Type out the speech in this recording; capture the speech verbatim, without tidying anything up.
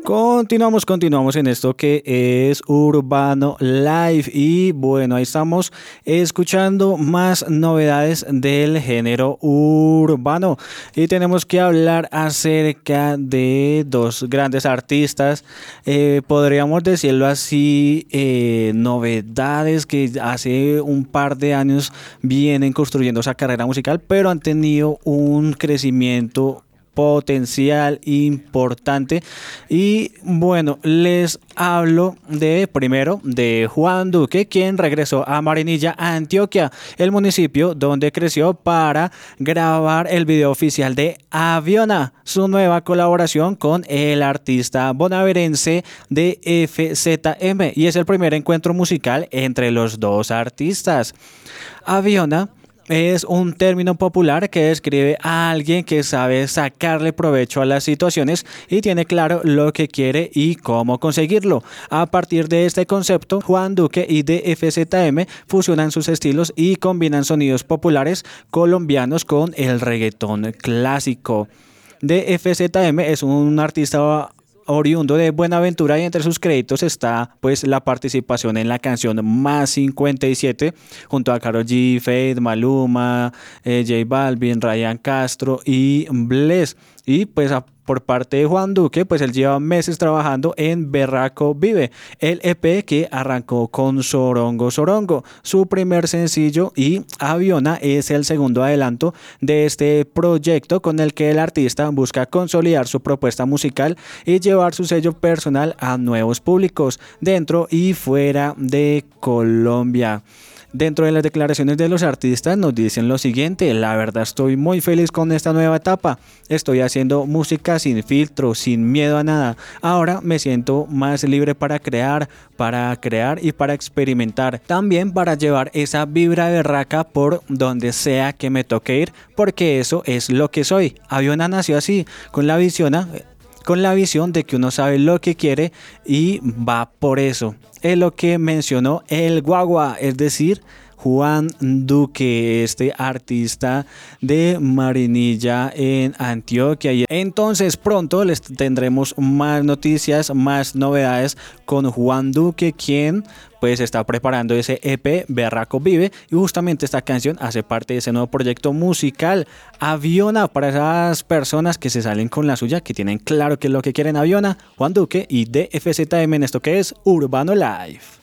Continuamos, continuamos en esto que es Urbano Live y bueno, ahí estamos escuchando más novedades del género urbano y tenemos que hablar acerca de dos grandes artistas, eh, podríamos decirlo así, eh, novedades que hace un par de años vienen construyendo esa carrera musical, pero han tenido un crecimiento potencial importante. Y bueno, les hablo de primero de Juan Duque, quien regresó a Marinilla, Antioquia, el municipio donde creció, para grabar el video oficial de Aviona, su nueva colaboración con el artista bonaerense de F Z M, y es el primer encuentro musical entre los dos artistas. Aviona es un término popular que describe a alguien que sabe sacarle provecho a las situaciones y tiene claro lo que quiere y cómo conseguirlo. A partir de este concepto, Juan Duque y D F Z M fusionan sus estilos y combinan sonidos populares colombianos con el reggaetón clásico. D F Z M es un artista oriundo de Buenaventura y entre sus créditos está pues la participación en la canción Más cincuenta y siete junto a Karol G, Feid, Maluma, eh, J Balvin, Ryan Castro y Bless. Y pues a, por parte de Juan Duque, pues él lleva meses trabajando en Berraco Vive, el E P que arrancó con Sorongo Sorongo, su primer sencillo, y Aviona es el segundo adelanto de este proyecto con el que el artista busca consolidar su propuesta musical y llevar su sello personal a nuevos públicos dentro y fuera de Colombia. Dentro de las declaraciones de los artistas nos dicen lo siguiente: la verdad estoy muy feliz con esta nueva etapa, estoy haciendo música sin filtro, sin miedo a nada, ahora me siento más libre para crear, para crear y para experimentar, también para llevar esa vibra berraca por donde sea que me toque ir, porque eso es lo que soy. Aviona nació así, con la visión con la visión de que uno sabe lo que quiere y va por eso. Es lo que mencionó el Guagua, es decir, Juan Duque, este artista de Marinilla en Antioquia. Y entonces pronto les tendremos más noticias, más novedades con Juan Duque, quien pues está preparando ese E P Berraco Vive, y justamente esta canción hace parte de ese nuevo proyecto musical Aviona, para esas personas que se salen con la suya, que tienen claro qué es lo que quieren. Aviona, Juan Duque y D F Z M en esto que es Urbano Live.